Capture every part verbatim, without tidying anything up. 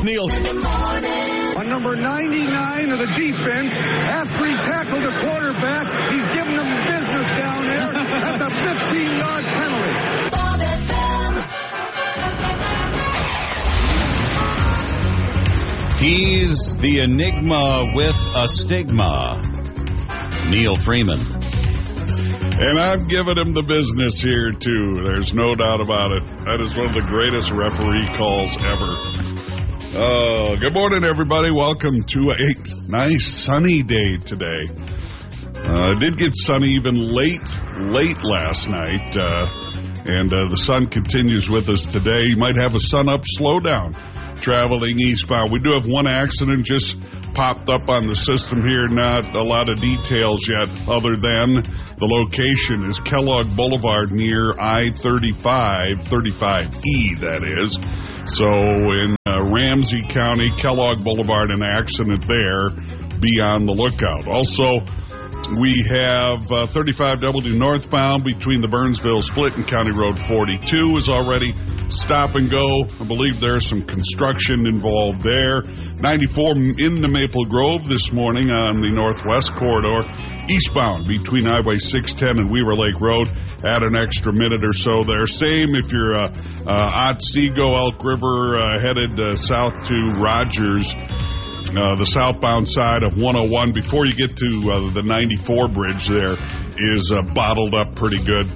Neil. On number ninety-nine of the defense, after he tackled the quarterback, he's giving them business down there. That's a fifteen-yard penalty. Bob F M. He's the enigma with a stigma. Neil Freeman. And I'm giving him the business here, too. There's no doubt about it. That is one of the greatest referee calls ever. Uh, good morning, everybody. Welcome to a nice sunny day today. Uh, it did get sunny even late, late last night. Uh, and uh, the sun continues with us today. You might have a sun-up slowdown traveling eastbound. We do have one accident just popped up on the system here. Not a lot of details yet other than the location is Kellogg Boulevard near I thirty-five, thirty-five E, that is. So in uh, Ramsey County, Kellogg Boulevard, an accident there. Be on the lookout. Also, we have uh, thirty-five W northbound between the Burnsville Split and County Road forty-two is already stop and go. I believe there's some construction involved there. ninety-four into Maple Grove this morning on the northwest corridor. Eastbound between Highway six ten and Weaver Lake Road. Add an extra minute or so there. Same if you're uh, uh, Otsego, Elk River, uh, headed uh, south to Rogers. Uh, the southbound side of one oh one before you get to uh, the ninety-four bridge there is uh, bottled up pretty good.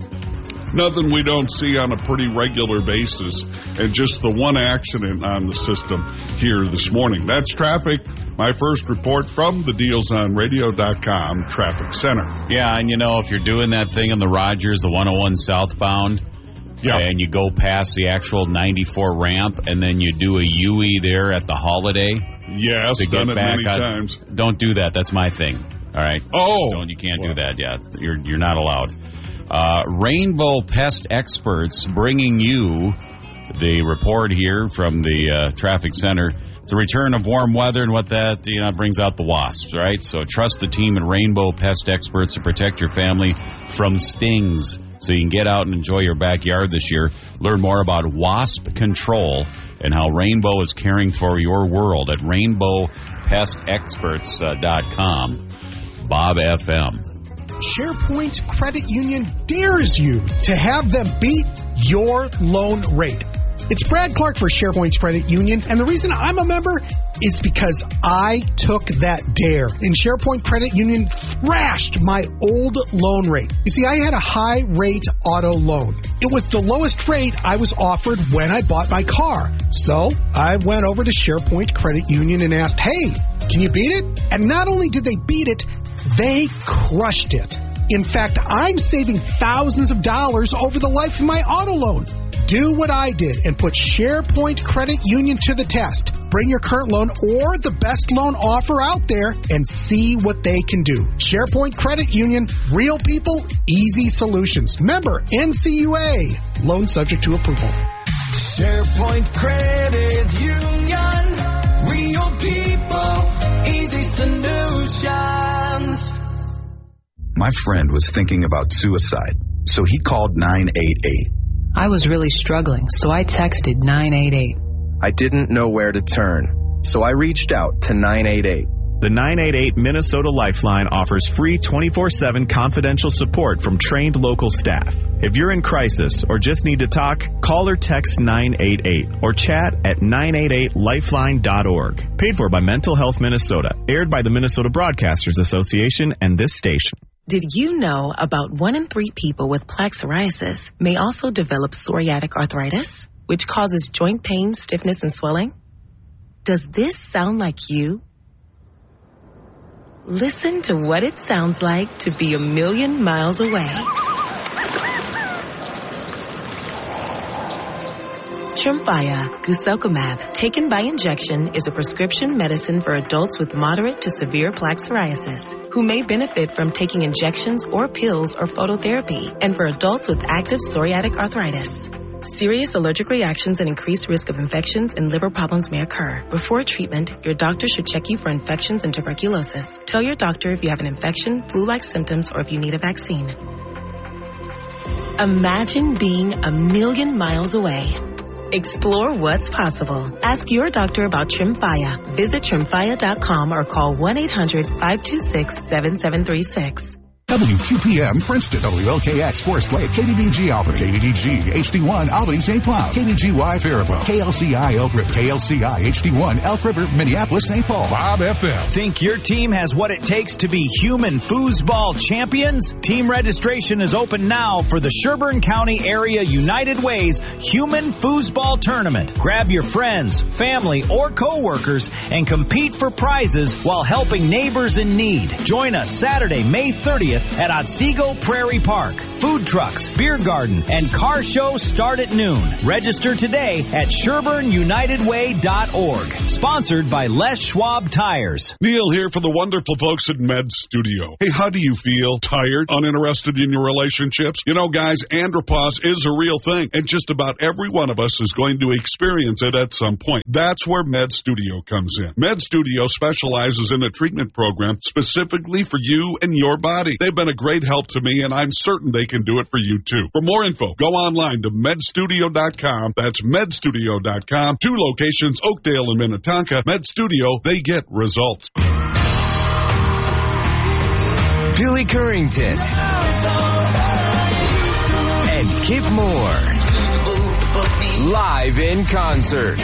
Nothing we don't see on a pretty regular basis, and just the one accident on the system here this morning. That's traffic. My first report from the deals on radio dot com Traffic Center. Yeah, and you know, if you're doing that thing on the Rogers, the one oh one southbound, yeah, and you go past the actual ninety-four ramp, and then you do a U-E there at the Holiday. Yes, to done get it back many on, times. Don't do that. That's my thing. All right. Oh, don't, you can't well. do that yet. You're you're not allowed. Uh, Rainbow Pest Experts bringing you the report here from the uh, traffic center. It's a return of warm weather, and what that you know brings out the wasps, right? So trust the team at Rainbow Pest Experts to protect your family from stings, so you can get out and enjoy your backyard this year. Learn more about wasp control and how Rainbow is caring for your world at rainbow pest experts dot com. Bob F M. SharePoint Credit Union dares you to have them beat your loan rate. It's Brad Clark for SharePoint Credit Union, and the reason I'm a member is because I took that dare. And SharePoint Credit Union thrashed my old loan rate. You see, I had a high-rate auto loan. It was the lowest rate I was offered when I bought my car. So I went over to SharePoint Credit Union and asked, hey, can you beat it? And not only did they beat it, they crushed it. In fact, I'm saving thousands of dollars over the life of my auto loan. Do what I did and put SharePoint Credit Union to the test. Bring your current loan or the best loan offer out there and see what they can do. SharePoint Credit Union, real people, easy solutions. Member N C U A. Loan subject to approval. SharePoint Credit Union, real people, easy solutions. My friend was thinking about suicide, so he called nine eight eight. I was really struggling, so I texted nine eight eight. I didn't know where to turn, so I reached out to nine eight eight. The nine eight eight Minnesota Lifeline offers free twenty-four seven confidential support from trained local staff. If you're in crisis or just need to talk, call or text nine eight eight or chat at nine eight eight lifeline dot org. Paid for by Mental Health Minnesota. Aired by the Minnesota Broadcasters Association and this station. Did you know about one in three people with plaque psoriasis may also develop psoriatic arthritis, which causes joint pain, stiffness, and swelling? Does this sound like you? Listen to what it sounds like to be a million miles away. Tremfya guselkumab, taken by injection, is a prescription medicine for adults with moderate to severe plaque psoriasis who may benefit from taking injections or pills or phototherapy, and for adults with active psoriatic arthritis. Serious allergic reactions and increased risk of infections and liver problems may occur. Before treatment, your doctor should check you for infections and tuberculosis. Tell your doctor if you have an infection, flu-like symptoms, or if you need a vaccine. Imagine being a million miles away. Explore what's possible. Ask your doctor about Tremfya. Visit Tremfya dot com or call one eight hundred five two six seven seven three six. W Q P M Princeton, W L K X Forest Lake, K D B G Albany, K D D G H D one Albany Saint Cloud, K D G Y Faribault, K L C I Elk River, K L C I H D one Elk River, Minneapolis Saint Paul, Bob F M. Think your team has what it takes to be human foosball champions? Team registration is open now for the Sherburne County Area United Way's Human Foosball Tournament. Grab your friends, family, or co-workers and compete for prizes while helping neighbors in need. Join us Saturday, May thirtieth at Otsego Prairie Park. Food trucks, beer garden, and car show start at noon. Register today at Sherburne United Way dot org. Sponsored by Les Schwab Tires. Neil here for the wonderful folks at Med Studio. Hey, how do you feel? Tired? Uninterested in your relationships? You know, guys, andropause is a real thing, and just about every one of us is going to experience it at some point. That's where Med Studio comes in. Med Studio specializes in a treatment program specifically for you and your body. They've been a great help to me, and I'm certain they can do it for you, too. For more info, go online to med studio dot com. That's med studio dot com. Two locations, Oakdale and Minnetonka. Med Studio, they get results. Billy Currington and Kip Moore live in concert.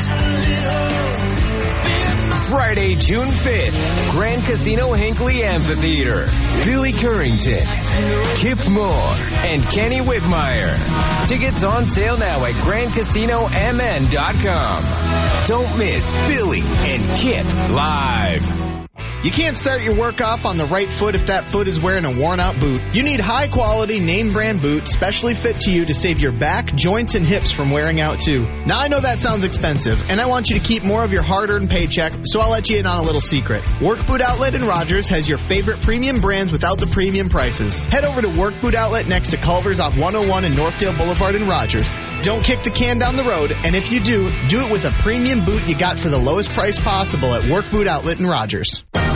Friday, June fifth, Grand Casino Hinckley Amphitheater. Billy Currington, Kip Moore, and Kenny Whitmire. Tickets on sale now at grand casino m n dot com. Don't miss Billy and Kip live. You can't start your work off on the right foot if that foot is wearing a worn-out boot. You need high-quality, name-brand boot, specially fit to you to save your back, joints, and hips from wearing out, too. Now, I know that sounds expensive, and I want you to keep more of your hard-earned paycheck, so I'll let you in on a little secret. Work Boot Outlet in Rogers has your favorite premium brands without the premium prices. Head over to Work Boot Outlet next to Culver's off one oh one and Northdale Boulevard in Rogers. Don't kick the can down the road, and if you do, do it with a premium boot you got for the lowest price possible at Work Boot Outlet in Rogers.